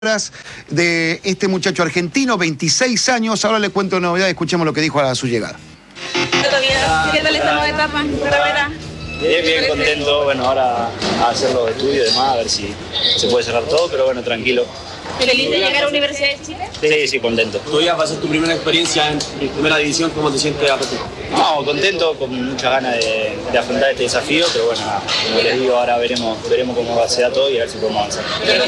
de este muchacho argentino, 26 años. Ahora le cuento novedades, escuchemos lo que dijo a su llegada. ¿Qué tal esta nueva etapa? Bien, contento. Bueno, ahora a hacer los estudios y demás, a ver si se puede cerrar todo, pero bueno, tranquilo. ¿Feliz de llegar a la Universidad de Chile? Sí, contento. Tú ya vas a ser tu primera experiencia en primera división, ¿cómo te sientes a partir? No, contento, con muchas ganas de afrontar este desafío, pero bueno, nada, como les digo, ahora veremos cómo se da todo y a ver si podemos avanzar.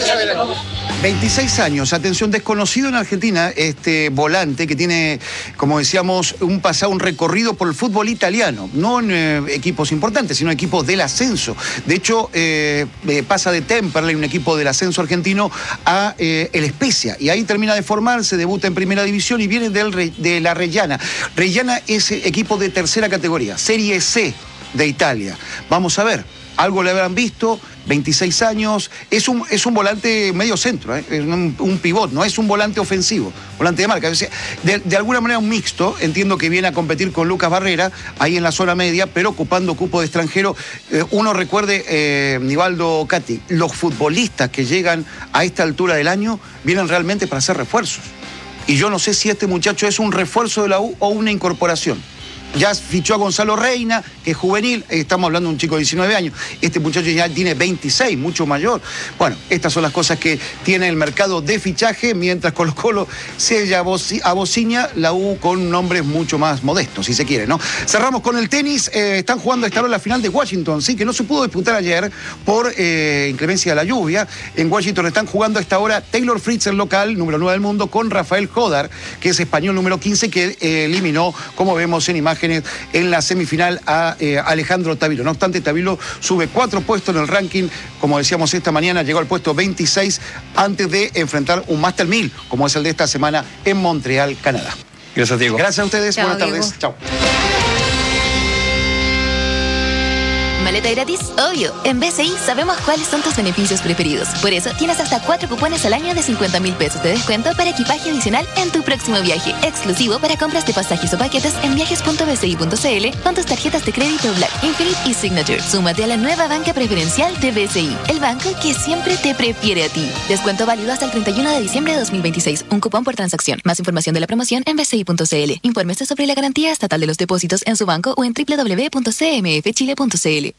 26 años, atención, desconocido en Argentina, este volante que tiene, como decíamos, un recorrido por el fútbol italiano, no en equipos importantes, sino equipos del ascenso. De hecho, pasa de Temperley, un equipo del ascenso argentino, a el Spezia, y ahí termina de formarse, debuta en primera división y viene de la Reggiana. Reggiana es equipo de tercera categoría, Serie C de Italia. Vamos a ver, algo le habrán visto. 26 años, es un volante medio centro, es un pivot, no es un volante ofensivo, volante de marca. De alguna manera un mixto, entiendo que viene a competir con Lucas Barrera, ahí en la zona media, pero ocupando cupo de extranjero. Uno recuerde, Nivaldo Cati, los futbolistas que llegan a esta altura del año vienen realmente para hacer refuerzos. Y yo no sé si este muchacho es un refuerzo de la U o una incorporación. Ya fichó a Gonzalo Reina, que es juvenil, estamos hablando de un chico de 19 años, este muchacho ya tiene 26, mucho mayor. Bueno, estas son las cosas que tiene el mercado de fichaje, mientras Colo-Colo sella a Bociña, la U con nombres mucho más modestos, si se quiere, ¿no? Cerramos con el tenis, están jugando esta hora la final de Washington, sí, que no se pudo disputar ayer por inclemencia de la lluvia. En Washington están jugando a esta hora Taylor Fritz, el local, número 9 del mundo, con Rafael Jodar, que es español número 15, que eliminó, como vemos en imagen, en la semifinal a Alejandro Tavilo. No obstante, Tavilo sube 4 puestos en el ranking, como decíamos esta mañana, llegó al puesto 26 antes de enfrentar un Master 1000, como es el de esta semana en Montreal, Canadá. Gracias, Diego. Gracias a ustedes, Chao, buenas Diego. tardes. Chao. ¿Maleta gratis? Obvio. En BCI sabemos cuáles son tus beneficios preferidos. Por eso tienes hasta 4 cupones al año de 50,000 pesos de descuento para equipaje adicional en tu próximo viaje. Exclusivo para compras de pasajes o paquetes en viajes.bci.cl con tus tarjetas de crédito Black, Infinite y Signature. Súmate a la nueva banca preferencial de BCI, el banco que siempre te prefiere a ti. Descuento válido hasta el 31 de diciembre de 2026. Un cupón por transacción. Más información de la promoción en bci.cl. Infórmese sobre la garantía estatal de los depósitos en su banco o en www.cmfchile.cl.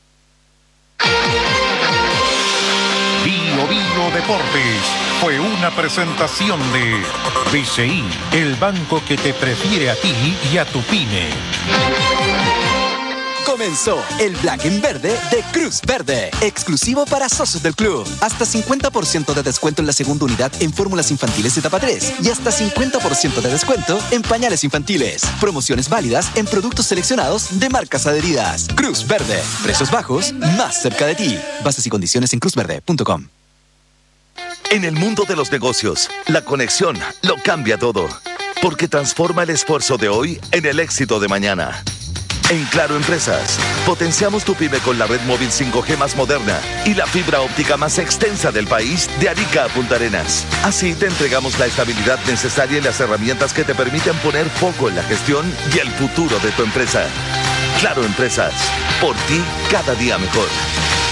Bio Deportes fue una presentación de BCI, el banco que te prefiere a ti y a tu pyme. Comenzó el Black en Verde de Cruz Verde, exclusivo para socios del club. Hasta 50% de descuento en la segunda unidad en fórmulas infantiles de etapa 3 y hasta 50% de descuento en pañales infantiles. Promociones válidas en productos seleccionados de marcas adheridas. Cruz Verde, precios bajos, más cerca de ti. Bases y condiciones en cruzverde.com. En el mundo de los negocios, la conexión lo cambia todo, porque transforma el esfuerzo de hoy en el éxito de mañana. En Claro Empresas, potenciamos tu pyme con la red móvil 5G más moderna y la fibra óptica más extensa del país, de Arica a Punta Arenas. Así te entregamos la estabilidad necesaria y las herramientas que te permiten poner foco en la gestión y el futuro de tu empresa. Claro Empresas, por ti cada día mejor.